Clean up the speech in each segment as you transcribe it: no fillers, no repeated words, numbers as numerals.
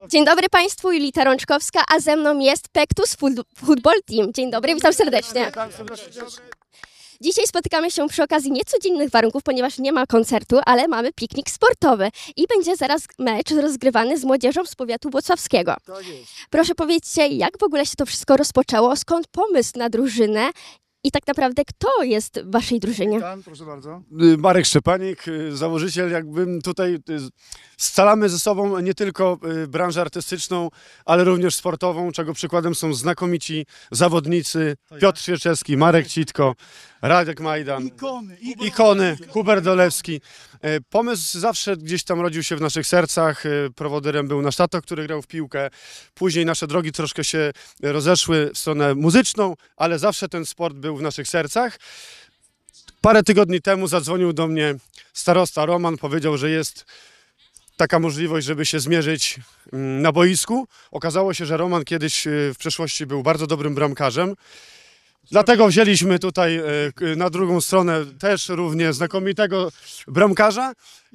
Dzień dobry Państwu, Julita Rączkowska, a ze mną jest Pektus Football Team. Dzień dobry, witam serdecznie. Dzisiaj spotykamy się przy okazji niecodziennych warunków, ponieważ nie ma koncertu, ale mamy piknik sportowy i będzie zaraz mecz rozgrywany z młodzieżą z powiatu włocławskiego. Tak jest. Proszę powiedzcie, jak w ogóle się to wszystko rozpoczęło, skąd pomysł na drużynę i tak naprawdę kto jest w waszej drużynie? Witam, proszę bardzo. Marek Szczepanik, założyciel, jakbym tutaj scalamy ze sobą nie tylko branżę artystyczną, ale również sportową, czego przykładem są znakomici zawodnicy Piotr Świerczewski, Marek Citko, Radek Majdan, ikony, Hubert Dolewski. Pomysł zawsze gdzieś tam rodził się w naszych sercach. Prowodyrem był nasz tato, który grał w piłkę. Później nasze drogi troszkę się rozeszły w stronę muzyczną, ale zawsze ten sport był w naszych sercach. Parę tygodni temu zadzwonił do mnie starosta Roman, powiedział, że jest taka możliwość, żeby się zmierzyć na boisku. Okazało się, że Roman kiedyś w przeszłości był bardzo dobrym bramkarzem. Dlatego wzięliśmy tutaj na drugą stronę też równie znakomitego bramkarza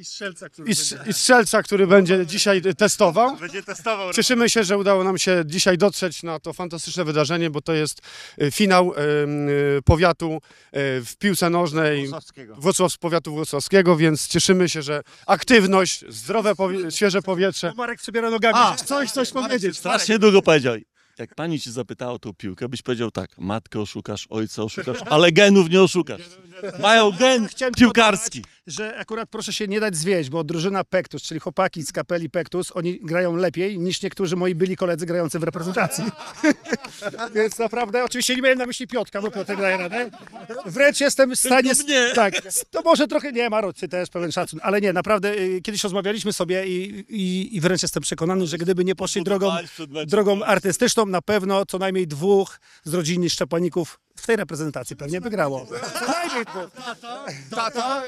i strzelca, który będzie dzisiaj testował. Cieszymy się, że udało nam się dzisiaj dotrzeć na to fantastyczne wydarzenie, bo to jest finał powiatu w piłce nożnej powiatu włocławskiego, więc cieszymy się, że aktywność, zdrowe, świeże powietrze. Marek przebiera nogami, coś powiedzieć. Strasznie długo powiedział. Jak pani ci zapytała o tą piłkę, byś powiedział tak, matkę oszukasz, ojca oszukasz, ale genów nie oszukasz. Mają gen piłkarski. Że akurat proszę się nie dać zwieść, bo drużyna Pektus, czyli chłopaki z kapeli Pektus, oni grają lepiej niż niektórzy moi byli koledzy grający w reprezentacji. Więc naprawdę, oczywiście nie miałem na myśli Piotrka, bo Piotr daje radę. Wręcz jestem w stanie... Tak, to może trochę nie, Marocy też, pełen szacun, ale nie, naprawdę kiedyś rozmawialiśmy sobie i wręcz jestem przekonany, że gdyby nie poszli drogą artystyczną, na pewno co najmniej dwóch z rodziny Szczepaników w tej reprezentacji pewnie wygrało. Co najmniej dwóch. Tata?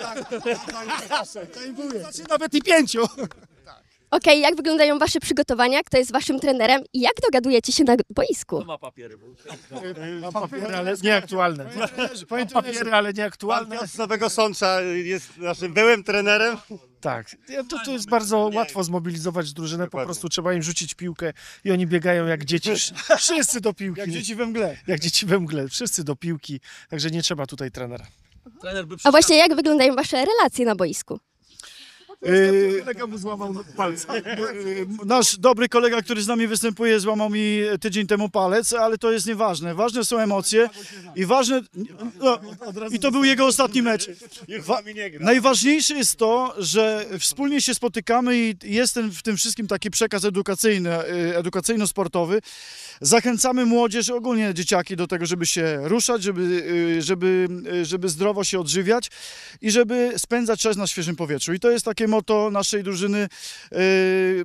Nawet i 5. Okej, jak wyglądają wasze przygotowania, kto jest waszym trenerem i jak dogadujecie się na boisku? Ma papiery. Papiery, ale nieaktualne. Papiery, ale nieaktualne. Z Nowego Sącza jest naszym byłym trenerem. Tak, to jest bardzo łatwo zmobilizować drużynę, po prostu trzeba im rzucić piłkę i oni biegają jak dzieci, wszyscy do piłki. Jak dzieci we mgle. Jak dzieci we mgle, wszyscy do piłki, także nie trzeba tutaj trenera. A właśnie jak wyglądają wasze relacje na boisku? Kolega mu złamał palec. Nasz dobry kolega, który z nami występuje, złamał mi tydzień temu palec, ale to jest nieważne. Ważne są emocje i ważne... No, i to był jego ostatni mecz. Najważniejsze jest to, że wspólnie się spotykamy i jest w tym wszystkim taki przekaz edukacyjny, edukacyjno-sportowy. Zachęcamy młodzież, ogólnie dzieciaki do tego, żeby się ruszać, żeby zdrowo się odżywiać i żeby spędzać czas na świeżym powietrzu. I to jest takie motto naszej drużyny.